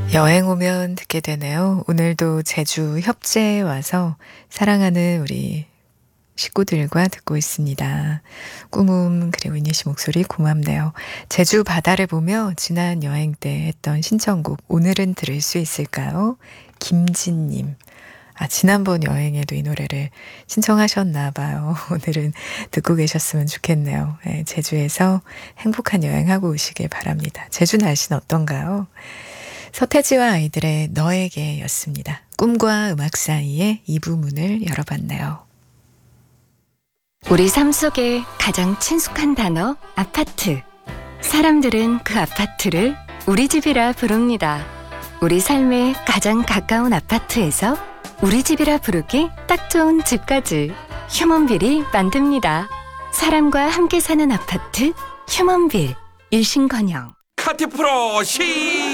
여행 오면 듣게 되네요. 오늘도 제주 협재에 와서 사랑하는 우리 식구들과 듣고 있습니다. 꿈움 그리고 이니 씨 목소리 고맙네요. 제주 바다를 보며 지난 여행 때 했던 신청곡 오늘은 들을 수 있을까요? 김진님. 지난번 여행에도 이 노래를 신청하셨나 봐요. 오늘은 듣고 계셨으면 좋겠네요. 네, 제주에서 행복한 여행하고 오시길 바랍니다. 제주 날씨는 어떤가요? 서태지와 아이들의 너에게 였습니다. 꿈과 음악 사이에 2부 문을 열어봤네요. 우리 삶 속에 가장 친숙한 단어 아파트. 사람들은 그 아파트를 우리 집이라 부릅니다. 우리 삶에 가장 가까운 아파트에서 우리 집이라 부르기 딱 좋은 집까지 휴먼빌이 만듭니다. 사람과 함께 사는 아파트 휴먼빌. 일신건영. 카티프로 시